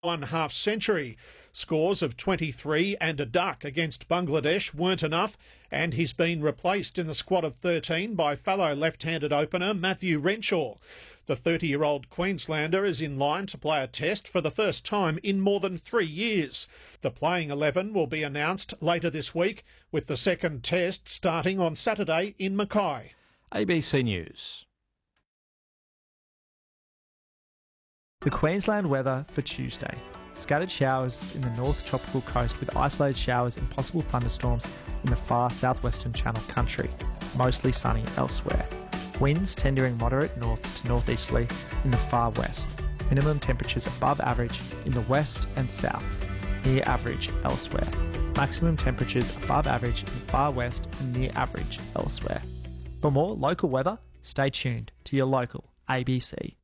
one half century. Scores of 23 and a duck against Bangladesh weren't enough, and he's been replaced in the squad of 13 by fellow left-handed opener Matthew Renshaw. The 30-year-old Queenslander is in line to play a test for the first time in more than 3 years. The playing 11 will be announced later this week, with the second test starting on Saturday in Mackay. ABC News. The Queensland weather for Tuesday. Scattered showers in the north tropical coast with isolated showers and possible thunderstorms in the far southwestern Channel Country. Mostly sunny elsewhere. Winds tendering moderate north to northeasterly in the far west. Minimum temperatures above average in the west and south. Near average elsewhere. Maximum temperatures above average in the far west and near average elsewhere. For more local weather, stay tuned to your local ABC.